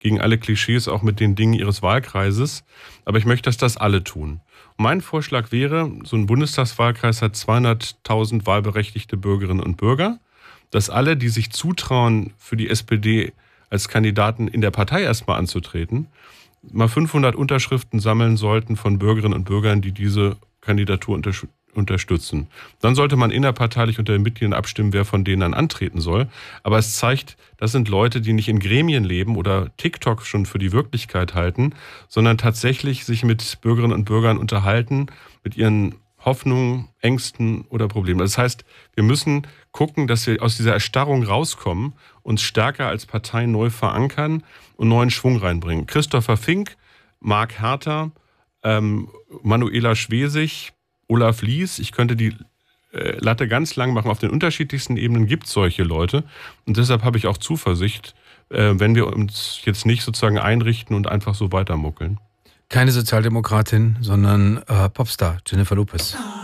gegen alle Klischees, auch mit den Dingen ihres Wahlkreises. Aber ich möchte, dass das alle tun. Und mein Vorschlag wäre, so ein Bundestagswahlkreis hat 200.000 wahlberechtigte Bürgerinnen und Bürger, dass alle, die sich zutrauen, für die SPD als Kandidaten in der Partei erstmal anzutreten, mal 500 Unterschriften sammeln sollten von Bürgerinnen und Bürgern, die diese Kandidatur unterstützen. Dann sollte man innerparteilich unter den Mitgliedern abstimmen, wer von denen dann antreten soll. Aber es zeigt, das sind Leute, die nicht in Gremien leben oder TikTok schon für die Wirklichkeit halten, sondern tatsächlich sich mit Bürgerinnen und Bürgern unterhalten, mit ihren Hoffnungen, Ängsten oder Problemen. Das heißt, wir müssen gucken, dass wir aus dieser Erstarrung rauskommen, uns stärker als Partei neu verankern und neuen Schwung reinbringen. Christopher Fink, Marc Herter, Manuela Schwesig, Olaf Lies, ich könnte die Latte ganz lang machen. Auf den unterschiedlichsten Ebenen gibt es solche Leute. Und deshalb habe ich auch Zuversicht, wenn wir uns jetzt nicht sozusagen einrichten und einfach so weitermuckeln. Keine Sozialdemokratin, sondern Popstar Jennifer Lopez.